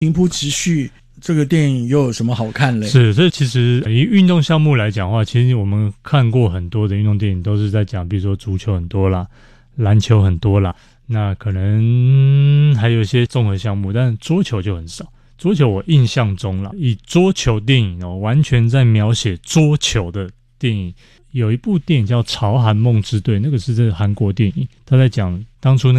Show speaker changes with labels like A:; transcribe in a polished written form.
A: 平铺直叙，这个电影又有什么好看嘞？
B: 是，所以其实以运动项目来讲的话，其实我们看过很多的运动电影，都是在讲，比如说足球很多啦，篮球很多啦，那可能还有一些综合项目，但桌球就很少。桌球我印象中啦，以桌球电影完全在描写桌球的电影，有一部电影叫《朝韩梦之队》，那个是韩国电影，他在讲当初